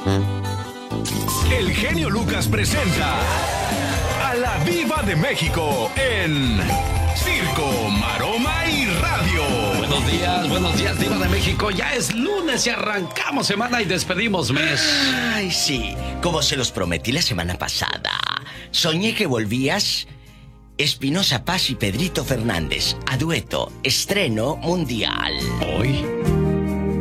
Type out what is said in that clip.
El genio Lucas presenta a la Diva de México en Circo, Maroma y Radio. Buenos días, Diva de México. Ya es lunes y arrancamos semana y despedimos mes. Ay, sí, como se los prometí la semana pasada. Soñé que volvías. Espinosa Paz y Pedrito Fernández, a dueto, estreno mundial. Hoy.